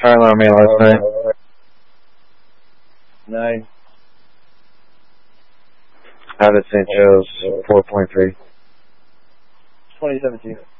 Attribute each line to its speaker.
Speaker 1: Carolina Mail last night?
Speaker 2: 9.
Speaker 1: How did St. Joe's 4.3?
Speaker 2: 2017.